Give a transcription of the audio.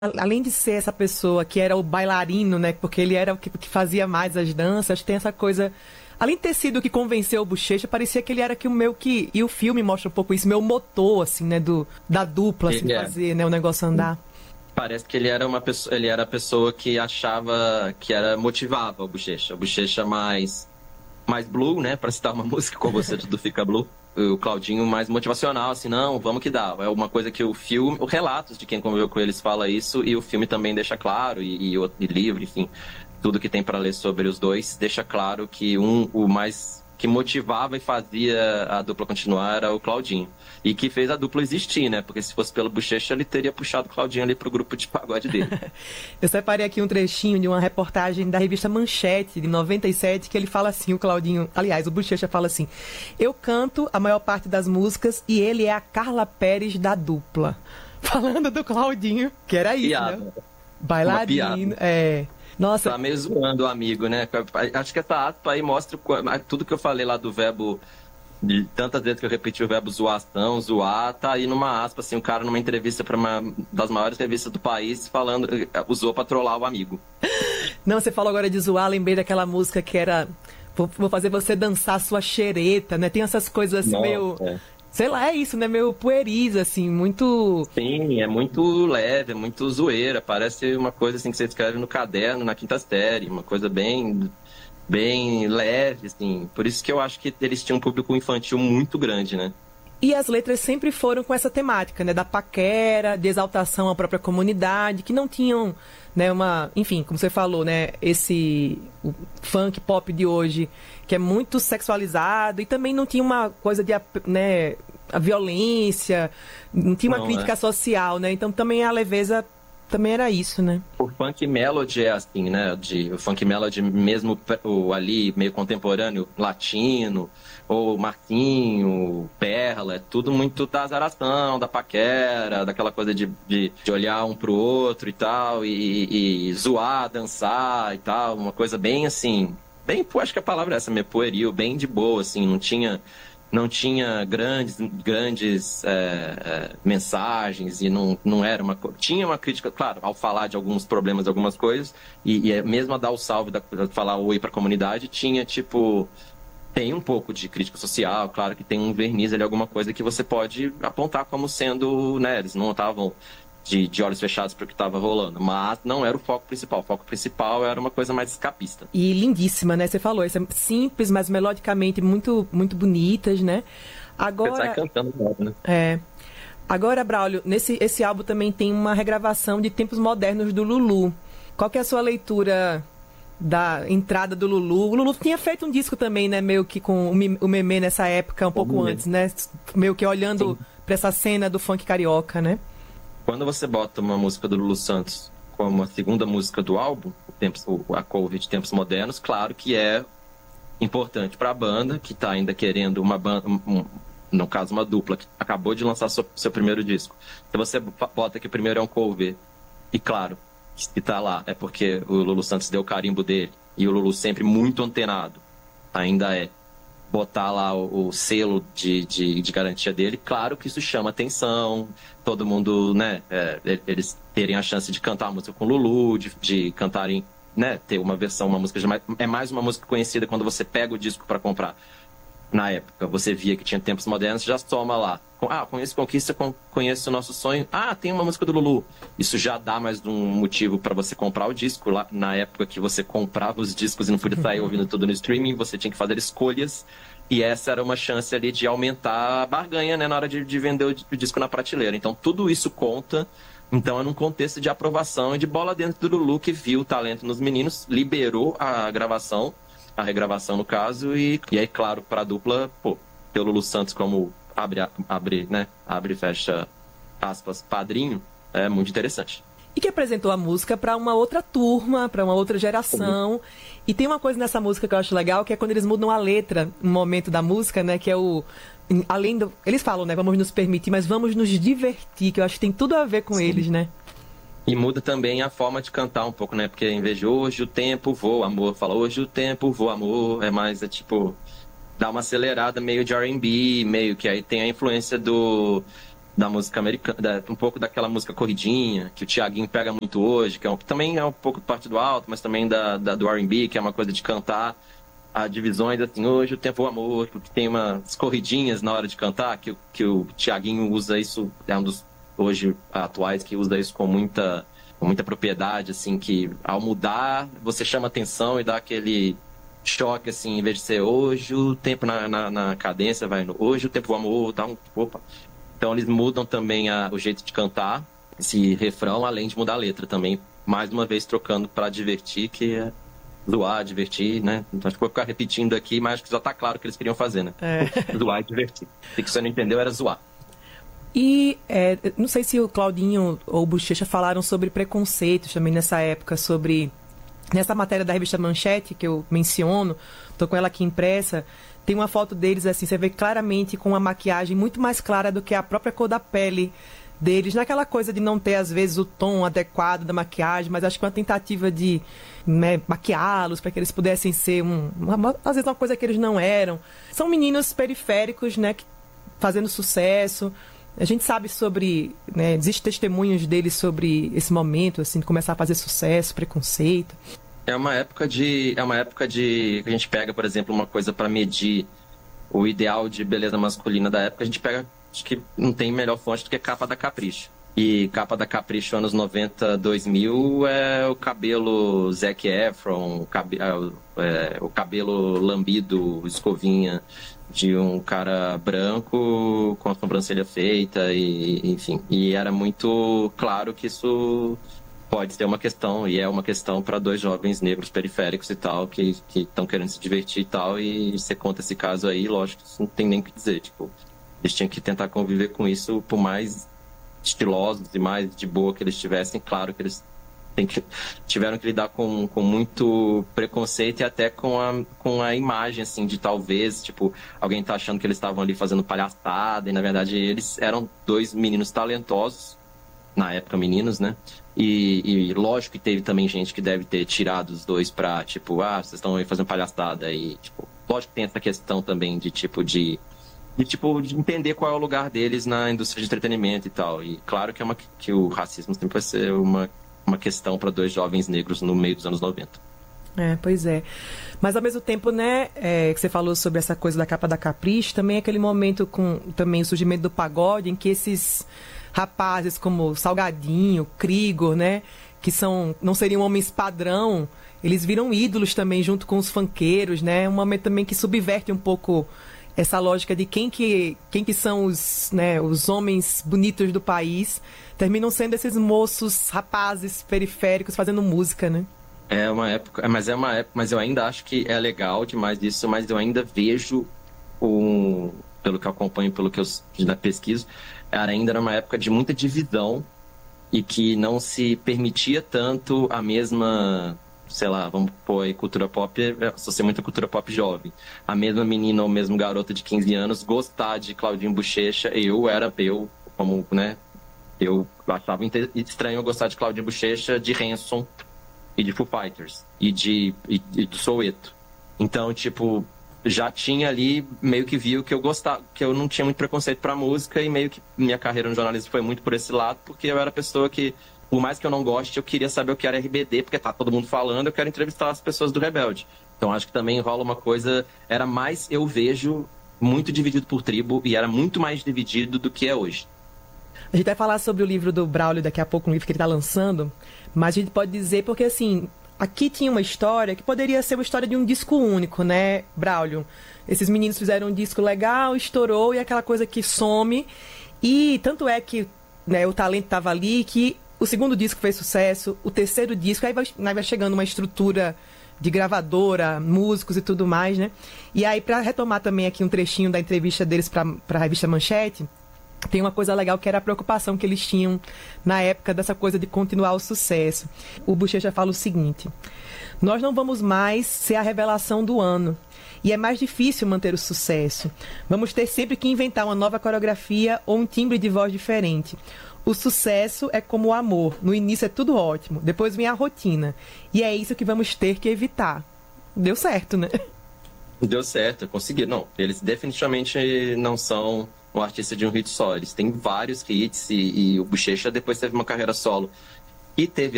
além de ser essa pessoa que era o bailarino, né? Porque ele era o que fazia mais as danças, tem essa coisa. Além de ter sido o que convenceu o Bochecha, parecia que ele era que o meu que. E o filme mostra um pouco isso, meu motor, assim, né? Da dupla, assim, Ele é. fazer, né, o negócio andar. Parece que ele era uma pessoa, ele era a pessoa que achava que era motivava o Bochecha. O Bochecha mais blue, né, para citar uma música com você tudo fica blue. O Claudinho mais motivacional, assim, não, vamos que dá. É uma coisa que o filme, os relatos de quem conviveu com eles fala isso e o filme também deixa claro e livro, enfim, tudo que tem para ler sobre os dois deixa claro que o mais que motivava e fazia a dupla continuar era o Claudinho. E que fez a dupla existir, né? Porque se fosse pelo Bochecha, ele teria puxado o Claudinho ali pro grupo de pagode dele. Eu separei aqui um trechinho de uma reportagem da revista Manchete, de 97, que ele fala assim, o Claudinho... Aliás, o Bochecha fala assim: eu canto a maior parte das músicas e ele é a Carla Pérez da dupla. Falando do Claudinho, que era isso, né? Piada. Uma Bailarino, piada. é... Nossa, Tá meio zoando o amigo, né? Acho que essa aspa aí mostra tudo que eu falei lá do verbo, de tantas vezes que eu repeti o verbo zoação, zoar, tá aí numa aspa, assim, o cara numa entrevista para uma das maiores revistas do país, falando, usou pra trollar o amigo. não, você falou agora de zoar, lembrei daquela música que era vou fazer você dançar sua xereta, né? Tem essas coisas assim meio, Nossa. sei lá, é isso, né? Meio pueris, assim, muito... Sim, é muito leve, é muito zoeira, parece uma coisa assim que você escreve no caderno, na quinta série, uma coisa bem leve, assim. Por isso que eu acho que eles tinham um público infantil muito grande, né? E as letras sempre foram com essa temática, né? Da paquera, de exaltação à própria comunidade, que não tinham, né, uma... Enfim, como você falou, né? O funk pop de hoje, que é muito sexualizado, e também não tinha uma coisa de, né, a violência, não tinha uma Não, é. crítica social, né? Então também a leveza também era isso, né? O funk melody é assim, né? O funk melody mesmo ali meio contemporâneo, latino, ou Marquinho, Perla, é tudo muito da azaração, da paquera, daquela coisa de olhar um pro outro e tal, e zoar, dançar e tal, uma coisa bem assim, bem, pô, acho que a palavra é essa, meio pueril, bem de boa, assim, não tinha grandes mensagens e não era uma... Tinha uma crítica, claro, ao falar de alguns problemas, de algumas coisas, mesmo a dar o salve, falar oi para a comunidade, tinha, tipo... Tem um pouco de crítica social, claro que tem um verniz ali, alguma coisa que você pode apontar como sendo, né, eles não estavam de olhos fechados para o que estava rolando, mas não era o foco principal. O foco principal era uma coisa mais escapista. E lindíssima, né? Você falou, isso é simples, mas melodicamente muito, muito bonitas, né? Você sai Agora, cantando logo, né? é, agora, Braulio, esse álbum também tem uma regravação de Tempos Modernos do Lulu. Qual que é a sua leitura da entrada do Lulu? O Lulu tinha feito um disco também, né? Meio que com o Memê nessa época, um pouco antes, né? Meio que olhando Sim. pra essa cena do funk carioca, né? Quando você bota uma música do Lulu Santos como a segunda música do álbum, a cover de Tempos Modernos, claro que é importante para a banda, que está ainda querendo uma banda, no caso uma dupla, que acabou de lançar seu primeiro disco. Se você bota que o primeiro é um cover, e claro, que está lá, é porque o Lulu Santos deu o carimbo dele, e o Lulu sempre muito antenado, ainda é botar lá o selo de garantia dele, claro que isso chama atenção, todo mundo, né, eles terem a chance de cantar a música com o Lulu, de cantarem, né, ter uma versão, uma música, é mais uma música conhecida quando você pega o disco para comprar. Na época, você via que tinha Tempos Modernos, já toma lá. Conheço Conquista, conheço o Nosso Sonho. Tem uma música do Lulu. Isso já dá mais um motivo para você comprar o disco. Lá, na época que você comprava os discos e não podia sair ouvindo tudo no streaming, você tinha que fazer escolhas. E essa era uma chance ali de aumentar a barganha, né, na hora de vender o disco na prateleira. Então, tudo isso conta. Então, é num contexto de aprovação e de bola dentro do Lulu, que viu o talento nos meninos, liberou a gravação, a regravação no caso, e aí, claro, para a dupla, ter o Lulu Santos como abre e fecha aspas, padrinho, é muito interessante. E que apresentou a música para uma outra turma, para uma outra geração. E tem uma coisa nessa música que eu acho legal, que é quando eles mudam a letra, um momento da música, né, que é além do, eles falam, né, vamos nos permitir, mas vamos nos divertir, que eu acho que tem tudo a ver com Sim. eles, né? E muda também a forma de cantar um pouco, né? Porque em vez de hoje o tempo voa, amor, fala hoje o tempo voa, amor, tipo, dá uma acelerada meio de R&B, meio que aí tem a influência da música americana, um pouco daquela música corridinha, que o Thiaguinho pega muito hoje, que também é um pouco parte do alto, mas também do R&B, que é uma coisa de cantar. Há divisões assim, hoje o tempo é o amor, porque tem umas corridinhas na hora de cantar, que o Thiaguinho usa isso, é um dos hoje atuais que usa isso com muita propriedade, assim, que ao mudar, você chama atenção e dá aquele choque, assim, em vez de ser hoje o tempo na cadência, vai no hoje o tempo é o amor, dá um... Opa. Então eles mudam também o jeito de cantar esse refrão, além de mudar a letra também, mais uma vez trocando para divertir, que é zoar, divertir, né? Então acho que vou ficar repetindo aqui, mas acho que já tá claro o que eles queriam fazer, né? Zoar e divertir. O que você não entendeu era zoar. E não sei se o Claudinho ou o Bochecha falaram sobre preconceitos também nessa época, nessa matéria da revista Manchete, que eu menciono, tô com ela aqui impressa, tem uma foto deles assim, você vê claramente com uma maquiagem muito mais clara do que a própria cor da pele deles, naquela coisa de não ter, às vezes, o tom adequado da maquiagem, mas acho que uma tentativa de maquiá-los para que eles pudessem ser, às vezes, uma coisa que eles não eram. São meninos periféricos, né, fazendo sucesso. A gente sabe sobre, né, existem testemunhos deles sobre esse momento, assim, de começar a fazer sucesso, preconceito. É uma época de que a gente pega, por exemplo, uma coisa para medir o ideal de beleza masculina da época, a gente pega, acho que não tem melhor fonte do que Capa da Capricho. E Capa da Capricho, anos 90, 2000, é o cabelo Zac Efron, o cabelo lambido, escovinha, de um cara branco com a sobrancelha feita, enfim. E era muito claro que isso pode ser uma questão, e é uma questão para dois jovens negros periféricos e tal, que estão querendo se divertir e tal, e você conta esse caso aí, lógico, isso não tem nem o que dizer, tipo, eles tinham que tentar conviver com isso, por mais estilosos e mais de boa que eles tivessem, claro que eles tiveram que lidar com muito preconceito e até com a imagem, assim, de talvez, tipo, alguém tá achando que eles estavam ali fazendo palhaçada, e na verdade eles eram dois meninos talentosos, na época meninos, né? E lógico que teve também gente que deve ter tirado os dois pra, tipo, vocês estão aí fazendo palhaçada. E, tipo, lógico que tem essa questão também de entender qual é o lugar deles na indústria de entretenimento e tal. E claro que o racismo sempre vai ser uma questão para dois jovens negros no meio dos anos 90. Pois é. Mas ao mesmo tempo, né, que você falou sobre essa coisa da Capa da Capricho, também é aquele momento com também o surgimento do pagode, em que esses rapazes como Salgadinho, Krigor, né, que não seriam homens padrão, eles viram ídolos também junto com os funkeiros, né, um momento também que subverte um pouco essa lógica de quem que são os homens bonitos do país, terminam sendo esses moços, rapazes periféricos fazendo música, né? É uma época, mas eu ainda acho que é legal demais isso, mas eu ainda vejo, pelo que eu acompanho, pelo que eu pesquiso, ainda era uma época de muita divisão e que não se permitia tanto a mesma, sei lá, vamos pôr aí cultura pop, associar muita cultura pop jovem. A mesma menina ou mesmo garota de 15 anos gostar de Claudinho Bochecha, eu como, né, eu achava estranho eu gostar de Claudinho Bochecha, de Hanson e de Foo Fighters e do Soweto. Então, tipo, já tinha ali, meio que viu que eu gostava, que eu não tinha muito preconceito pra música, e meio que minha carreira no jornalismo foi muito por esse lado, porque eu era pessoa que, por mais que eu não goste, eu queria saber o que era RBD, porque tá todo mundo falando, eu quero entrevistar as pessoas do Rebelde. Então acho que também rola uma coisa, eu vejo muito dividido por tribo, e era muito mais dividido do que é hoje. A gente vai falar sobre o livro do Braulio daqui a pouco, um livro que ele tá lançando, mas a gente pode dizer, porque assim, aqui tinha uma história que poderia ser uma história de um disco único, né, Braulio? Esses meninos fizeram um disco legal, estourou, e aquela coisa que some, e tanto é que, né, o talento estava ali, que o segundo disco fez sucesso, o terceiro disco, aí vai chegando uma estrutura de gravadora, músicos e tudo mais, né? E aí, para retomar também aqui um trechinho da entrevista deles para a revista Manchete, tem uma coisa legal que era a preocupação que eles tinham na época dessa coisa de continuar o sucesso. O Bochecha fala o seguinte: nós não vamos mais ser a revelação do ano, e é mais difícil manter o sucesso. Vamos ter sempre que inventar uma nova coreografia ou um timbre de voz diferente. O sucesso é como o amor. No início é tudo ótimo, depois vem a rotina. E é isso que vamos ter que evitar. Deu certo, né? Deu certo, eu consegui. Não, eles definitivamente não são um artista de um hit só. Eles têm vários hits e o Bochecha depois teve uma carreira solo. E teve